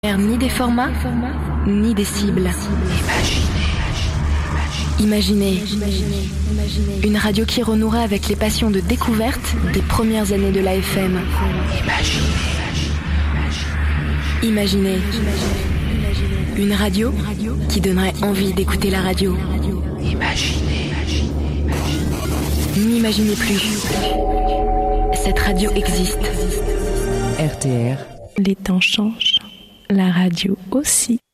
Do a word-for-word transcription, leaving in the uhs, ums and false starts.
Ni des formats, ni des cibles. Imaginez. Imaginez. Une radio qui renouera avec les passions de découverte des premières années de l'A F M. Imaginez. Une radio qui donnerait envie d'écouter la radio. N'imaginez plus. Cette radio existe. R T R. Les temps changent, la radio aussi.